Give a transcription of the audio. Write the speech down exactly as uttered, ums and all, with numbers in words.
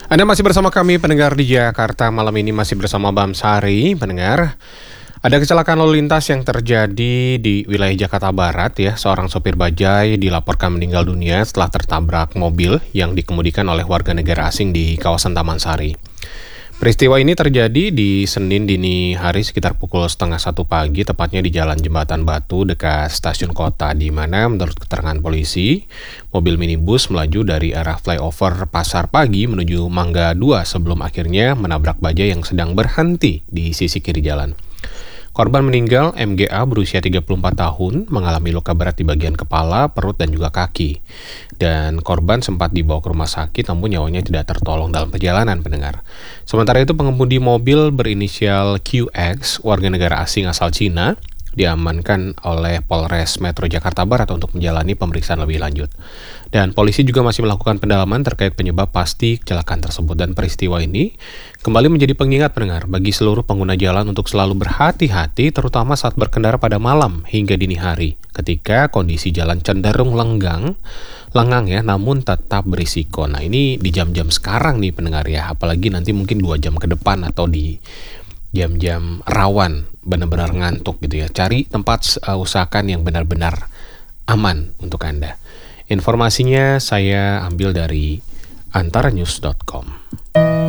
Anda masih bersama kami pendengar di Jakarta malam ini, masih bersama Bam Sari. Pendengar, ada kecelakaan lalu lintas yang terjadi di wilayah Jakarta Barat ya. Seorang sopir bajai dilaporkan meninggal dunia setelah tertabrak mobil yang dikemudikan oleh warga negara asing di kawasan Taman Sari. Peristiwa ini terjadi di Senin dini hari sekitar pukul setengah satu pagi, tepatnya di Jalan Jembatan Batu dekat stasiun kota, di mana menurut keterangan polisi, mobil minibus melaju dari arah flyover Pasar Pagi menuju Mangga dua sebelum akhirnya menabrak bajai yang sedang berhenti di sisi kiri jalan. Korban meninggal M G A berusia tiga puluh empat tahun, mengalami luka berat di bagian kepala, perut, dan juga kaki. Dan korban sempat dibawa ke rumah sakit, namun nyawanya tidak tertolong dalam perjalanan, pendengar. Sementara itu, pengemudi mobil berinisial Q X, warga negara asing asal Cina, diamankan oleh Polres Metro Jakarta Barat untuk menjalani pemeriksaan lebih lanjut. Dan polisi juga masih melakukan pendalaman terkait penyebab pasti kecelakaan tersebut. Dan peristiwa ini kembali menjadi pengingat, pendengar, bagi seluruh pengguna jalan untuk selalu berhati-hati, terutama saat berkendara pada malam hingga dini hari, ketika kondisi jalan cenderung lenggang, lengang ya, namun tetap berisiko. Nah, ini di jam-jam sekarang nih, pendengar ya, apalagi nanti mungkin dua jam ke depan atau di jam-jam rawan, benar-benar ngantuk gitu ya. Cari tempat uh, usahakan yang benar-benar aman untuk Anda. Informasinya saya ambil dari antara news dot com.